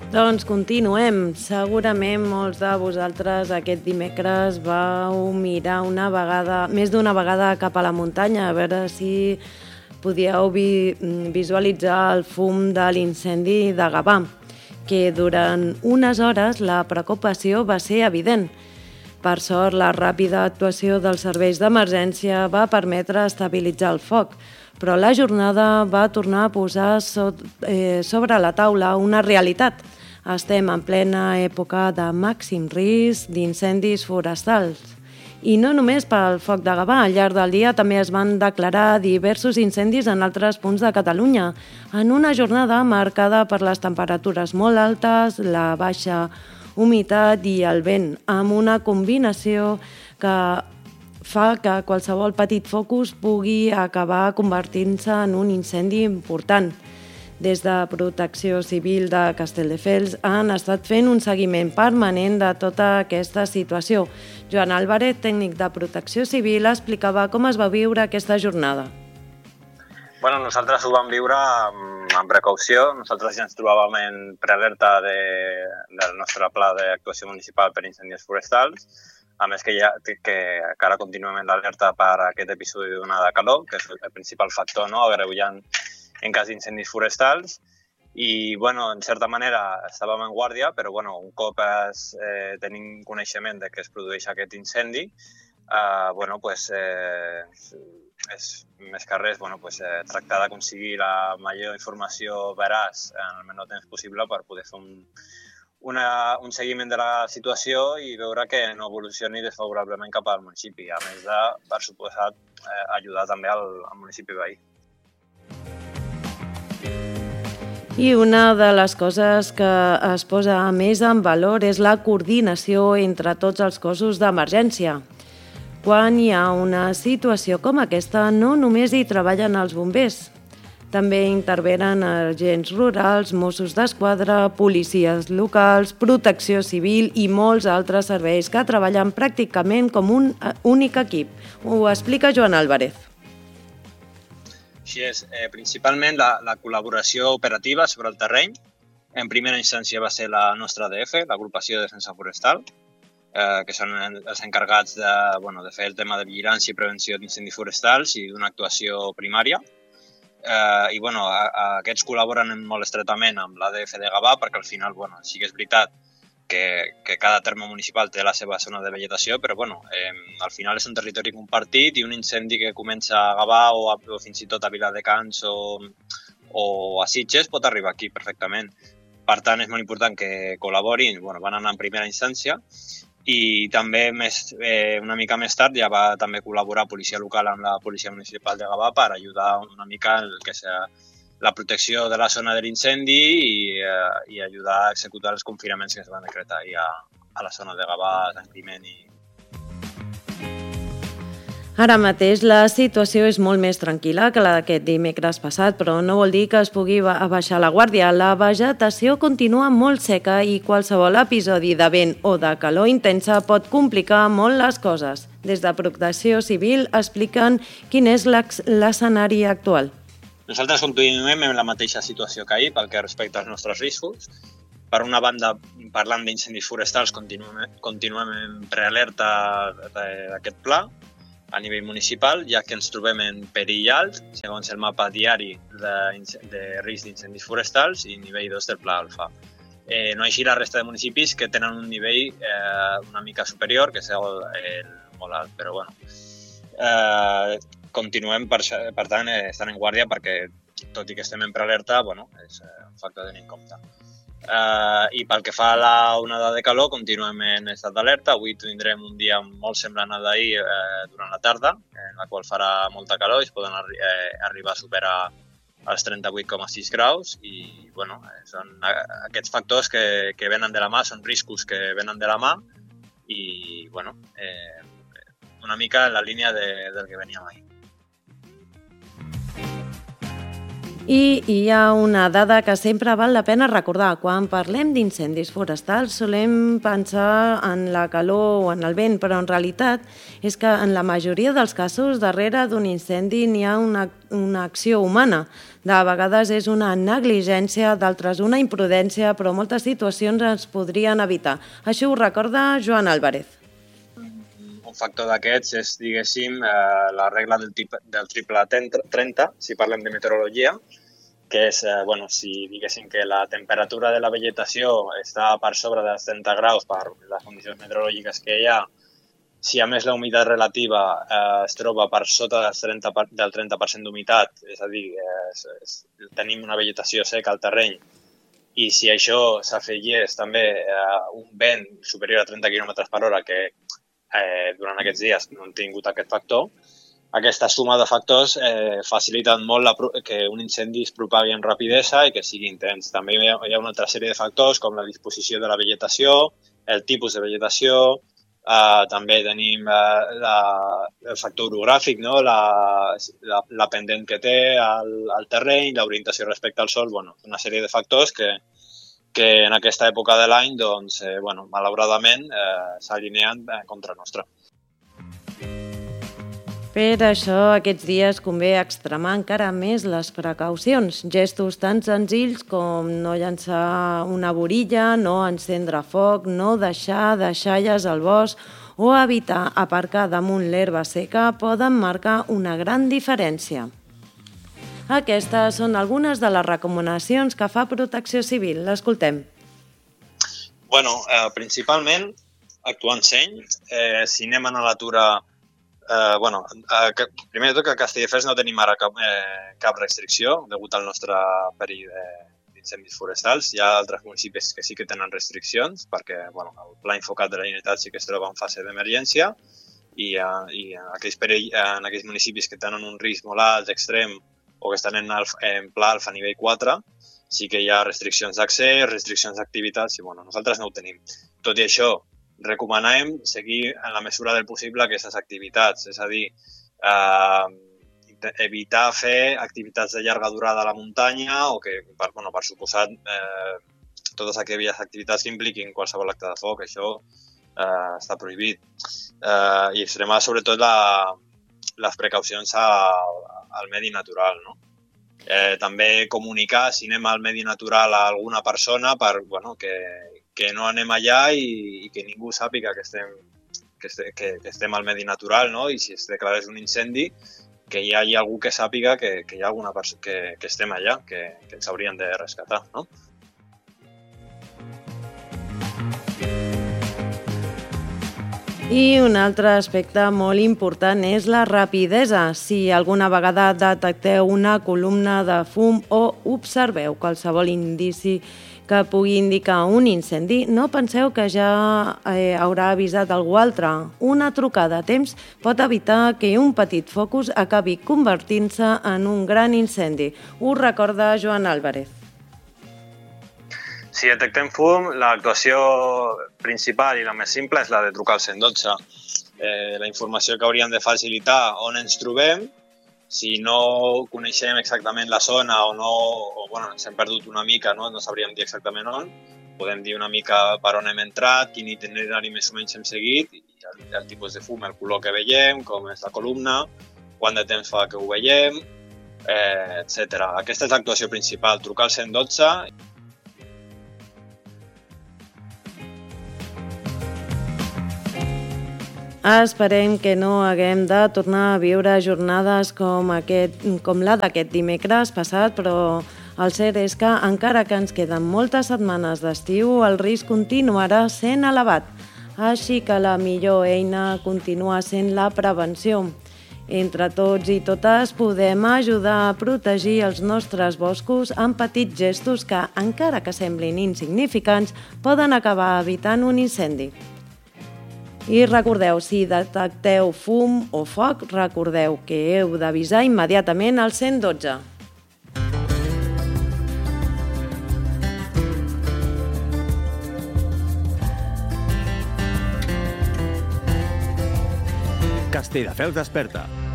Doncs continuem. Segurament molts de vosaltres aquest dimecres vau mirar més d'una vegada cap a la muntanya a veure si podíeu visualitzar el fum de l'incendi de Gavà, que durant unes hores la preocupació va ser evident. Per sort, la ràpida actuació dels serveis d'emergència va permetre estabilitzar el foc, però la jornada va tornar a posar sobre la taula una realitat. Estem en plena època de màxim risc d'incendis forestals. I no només pel foc de Gavà, al llarg del dia també es van declarar diversos incendis en altres punts de Catalunya, en una jornada marcada per les temperatures molt altes, la baixa humitat i el vent, amb una combinació que fa que qualsevol petit focus pugui acabar convertint-se en un incendi important. Des de Protecció Civil de Castelldefels han estat fent un seguiment permanent de tota aquesta situació. Joan Álvarez, tècnic de Protecció Civil, explicava com es va viure aquesta jornada. Bueno, nosaltres ho vam viure amb precaució. Nosaltres ja ens trobàvem en prealerta del nostre pla d'actuació municipal per incendis forestals. A més que ara continuem en l'alerta per aquest episodi d'onada de calor, que és el principal factor agreujant en cas d'incendis forestals. I, en certa manera, estàvem en guàrdia, però un cop tenim coneixement de que es produeix aquest incendi, és més que res tractar d'aconseguir la major informació veraç en el menor temps possible per poder fer un seguiment de la situació i veure que no evolucioni desfavorablement cap al municipi, a més de, per suposat, ajudar també al municipi veí. I una de les coses que es posa més en valor és la coordinació entre tots els cossos d'emergència. Quan hi ha una situació com aquesta, no només hi treballen els bombers. També intervenen agents rurals, Mossos d'Esquadra, policies locals, protecció civil i molts altres serveis que treballen pràcticament com un únic equip. Ho explica Joan Álvarez. Així és. Principalment la col·laboració operativa sobre el terreny. En primera instància va ser la nostra ADF, l'Agrupació de Defensa Forestal, que són els encarregats de fer el tema de vigilància i prevenció d'incendis forestals i d'una actuació primària. Aquests col·laboren molt estretament amb l'ADF de Gavà perquè al final sí que és veritat que cada terme municipal té la seva zona de vegetació, però al final és un territori compartit i un incendi que comença a Gavà o fins i tot a Viladecans o a Sitges pot arribar aquí perfectament. Per tant, és molt important que col·laborin, van anar en primera instància i també una mica més tard ja va també col·laborar policia local amb la policia municipal de Gavà per ajudar una mica el que és la protecció de la zona de l'incendi i ajudar a executar els confinaments que es van decretar a la zona de Gavà, Sant Climent i... Ara mateix la situació és molt més tranquil·la que la d'aquest dimecres passat, però no vol dir que es pugui abaixar la guàrdia. La vegetació continua molt seca i qualsevol episodi de vent o de calor intensa pot complicar molt les coses. Des de Protecció Civil expliquen quin és l'escenari actual. Nosaltres continuem en la mateixa situació que ahir pel que respecta als nostres riscos. Per una banda, parlant d'incendis forestals, continuem en prealerta d'aquest pla a nivell municipal, ja que ens trobem en perill alt, segons el mapa diari de risc d'incendis forestals i nivell 2 del pla alfa. No així la resta de municipis que tenen un nivell una mica superior, que és el molt alt, però continuem, per tant, estant en guàrdia perquè, tot i que estem en prealerta, és un factor a tenir en compte. I pel que fa a la onada de calor, continuem en estat d'alerta. Avui tindrem un dia molt semblant al d'ahir durant la tarda, en la qual farà molta calor i es poden arribar a superar els 38,6 graus i són aquests factors que venen de la mà, són riscos que venen de la mà i una mica en la línia del que veníem ahir. I hi ha una dada que sempre val la pena recordar. Quan parlem d'incendis forestals solem pensar en la calor o en el vent, però en realitat és que en la majoria dels casos darrere d'un incendi n'hi ha una acció humana. De vegades és una negligència, d'altres una imprudència, però moltes situacions es podrien evitar. Això ho recorda Joan Álvarez. Un factor d'aquests és, diguéssim, la regla del triple 30, si parlem de meteorologia, que és, si diguéssim que la temperatura de la vegetació està per sobre dels 30 graus per les condicions meteorològiques que hi ha, si a més la humitat relativa es troba per sota del 30% d'humitat, és a dir, tenim una vegetació seca al terreny, i si això s'afegís també un vent superior a 30 km per hora, que durant aquests dies no han tingut aquest factor, aquesta suma de factors faciliten molt que un incendi es propagui amb rapidesa i que sigui intens. També hi ha una altra sèrie de factors com la disposició de la vegetació, el tipus de vegetació, també tenim el factor orogràfic, no? la pendent que té el terreny, l'orientació respecte al sol, una sèrie de factors que en aquesta època de l'any, malauradament, s'alineen contra nostra. Per això, aquests dies convé extremar encara més les precaucions. Gestos tan senzills com no llançar una borilla, no encendre foc, no deixar deixalles al bosc o evitar aparcar damunt l'herba seca poden marcar una gran diferència. Aquestes són algunes de les recomanacions que fa Protecció Civil. L'escoltem. Principalment, actuar en seny. Si anem a la natura... primer de tot que a Castelldefels no tenim ara cap restricció degut al nostre perill d'incendis forestals. Hi ha altres municipis que sí que tenen restriccions perquè el Pla Infocat de la Generalitat sí que es troba en fase d'emergència i en aquells municipis que tenen un risc molt alt, extrem, o que estan en pla alfa nivell 4, sí que hi ha restriccions d'accés, restriccions d'activitats, i nosaltres no ho tenim. Tot i això, recomanem seguir en la mesura del possible aquestes activitats, és a dir, evitar fer activitats de llarga durada a la muntanya o que, per suposat, totes aquelles activitats que impliquin qualsevol acte de foc, això està prohibit. I extremar sobretot les precaucions al medi natural, no? També comunicar si anem al medi natural a alguna persona per que no anem allà i que ningú sàpiga que estem al medi natural, no? I si es declarés un incendi, que hi hagi algú que sàpiga que hi ha alguna persona que estem allà, que ens haurien de rescatar, no? I un altre aspecte molt important és la rapidesa. Si alguna vegada detecteu una columna de fum o observeu qualsevol indici que pugui indicar un incendi, no penseu que ja haurà avisat algú altre. Una trucada a temps pot evitar que un petit focus acabi convertint-se en un gran incendi. Ho recorda Joan Álvarez. Si detectem fum, l'actuació principal i la més simple és la de trucar al 112. La informació que hauríem de facilitar on ens trobem, si no coneixem exactament la zona o ens hem perdut una mica, no sabríem dir exactament on, podem dir una mica per on hem entrat, quin itinerari més o menys hem seguit, i el tipus de fum, el color que veiem, com és la columna, quant de temps fa que ho veiem, etc. Aquesta és l'actuació principal, trucar al 112. Esperem que no haguem de tornar a viure jornades com la d'aquest dimecres passat, però el cert és que encara que ens queden moltes setmanes d'estiu, el risc continuarà sent elevat. Així que la millor eina continua sent la prevenció. Entre tots i totes podem ajudar a protegir els nostres boscos amb petits gestos que, encara que semblin insignificants, poden acabar evitant un incendi. I recordeu, si detecteu fum o foc, recordeu que heu d'avisar immediatament al 112. Castelldefels desperta.